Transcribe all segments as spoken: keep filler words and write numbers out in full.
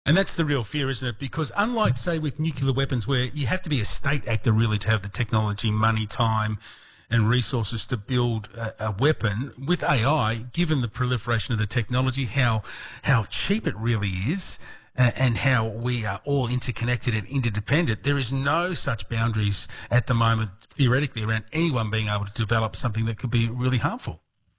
And that's the real fear, isn't it? Because unlike, say, with nuclear weapons, where you have to be a state actor really to have the technology, money, time, and resources to build a, a weapon, with A I, given the proliferation of the technology, how how cheap it really is, uh, and how we are all interconnected and interdependent, there is no such boundaries at the moment, theoretically, around anyone being able to develop something that could be really harmful.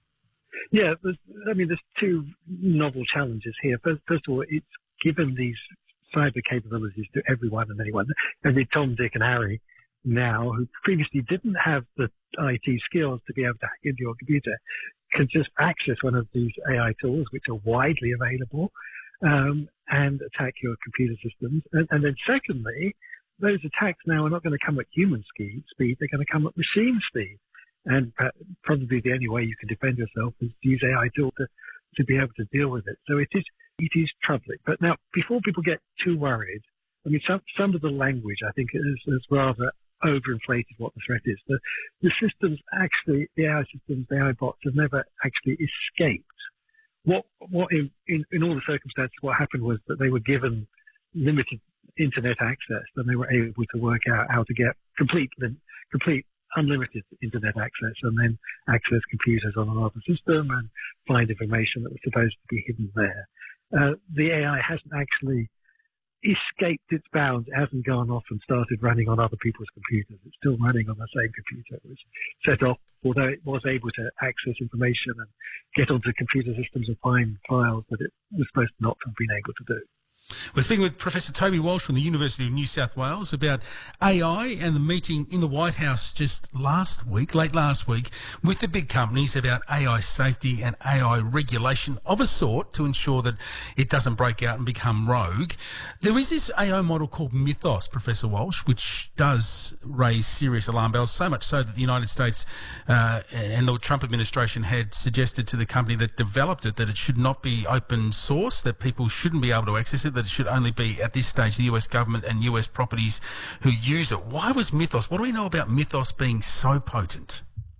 Yeah, there's, I mean, there's two novel challenges here. First, first of all, it's given these cyber capabilities to everyone and anyone, every Tom, Dick, and Harry now, who previously didn't have the I T skills to be able to hack into your computer, can just access one of these A I tools, which are widely available, um, and attack your computer systems. And, and then secondly, those attacks now are not going to come at human speed, speed they're going to come at machine speed. And probably the only way you can defend yourself is to use A I tools to, to be able to deal with it. So it is it is troubling. But now, before people get too worried, I mean, some some of the language I think is, is rather overinflated what the threat is. The, the systems actually, the A I systems, the A I bots have never actually escaped. What what in, in, in all the circumstances, what happened was that they were given limited internet access, and they were able to work out how to get complete complete unlimited internet access, and then access computers on another system and find information that was supposed to be hidden there. Uh, the A I hasn't actually escaped its bounds. It hasn't gone off and started running on other people's computers. It's still running on the same computer. It was set off, although it was able to access information and get onto computer systems and find files that it was supposed not to have been able to do. We're speaking with Professor Toby Walsh from the University of New South Wales about A I and the meeting in the White House just last week, late last week, with the big companies about A I safety and A I regulation of a sort to ensure that it doesn't break out and become rogue. There is this A I model called Mythos, Professor Walsh, which does raise serious alarm bells, so much so that the United States uh, and the Trump administration had suggested to the company that developed it that it should not be open source, that people shouldn't be able to access it, that it should only be, at this stage, the U S government and U S properties who use it. Why was Mythos? What do we know about Mythos being so potent?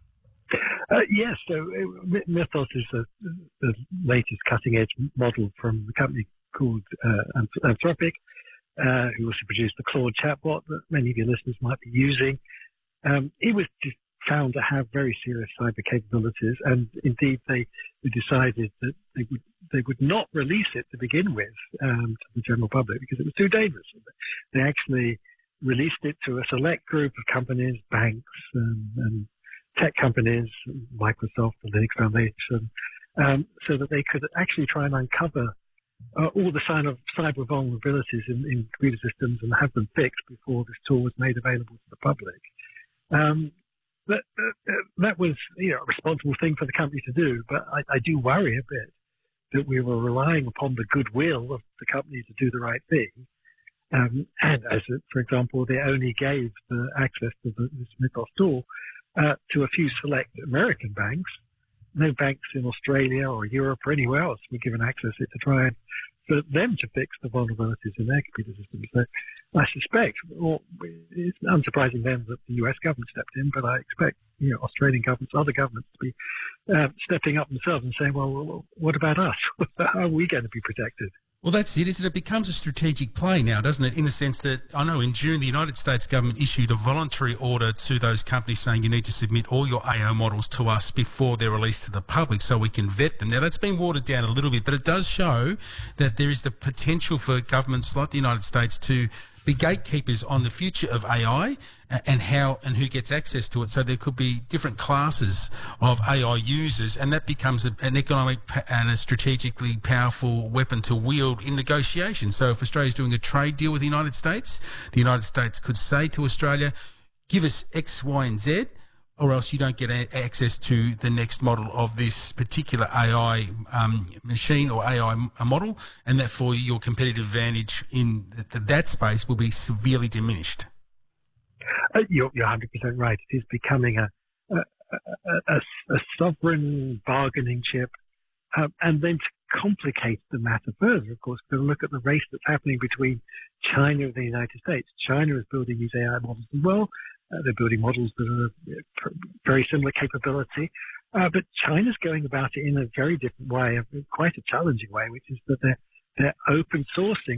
Uh, yes, so uh, Mythos is the, the latest cutting-edge model from a company called uh, Anthropic, uh, who also produced the Claude chatbot that many of your listeners might be using. Um, it was just found to have very serious cyber capabilities, and indeed they, they decided that they would they would not release it to begin with um, to the general public because it was too dangerous. They actually released it to a select group of companies, banks, and, and tech companies, Microsoft, the Linux Foundation, um, so that they could actually try and uncover uh, all the sign of cyber vulnerabilities in, in computer systems and have them fixed before this tool was made available to the public. Um, That, that, that was, you know, a responsible thing for the company to do, but I, I do worry a bit that we were relying upon the goodwill of the company to do the right thing. Um, and as, it, for example, they only gave the access to the, this Mythos tool uh, to a few select American banks. No banks in Australia or Europe or anywhere else were given access to it to try and for them to fix the vulnerabilities in their computer systems. So I suspect, well, it's unsurprising then that the U S government stepped in, but I expect, you know, Australian governments, other governments to be uh, stepping up themselves and saying, well, what about us? How are we going to be protected? Well, that's it, isn't it? It becomes a strategic play now, doesn't it? In the sense that, I know in June, the United States government issued a voluntary order to those companies saying you need to submit all your A I models to us before they're released to the public so we can vet them. Now, that's been watered down a little bit, but it does show that there is the potential for governments like the United States to be gatekeepers on the future of A I and how and who gets access to it. So there could be different classes of A I users, and that becomes a, an economic and a strategically powerful weapon to wield in negotiations. So if Australia's doing a trade deal with the United States, the United States could say to Australia, give us X, Y, and Z, or else you don't get a- access to the next model of this particular A I um, machine or A I m- model, and therefore your competitive advantage in th- that space will be severely diminished. Uh, you're, you're one hundred percent right. It is becoming a, a, a, a, a sovereign bargaining chip. Um, and then to complicate the matter further, of course, we're going to look at the race that's happening between China and the United States. China is building these A I models as well. Uh, they're building models that are uh, very similar capability. Uh, but China's going about it in a very different way, quite a challenging way, which is that they're, they're open sourcing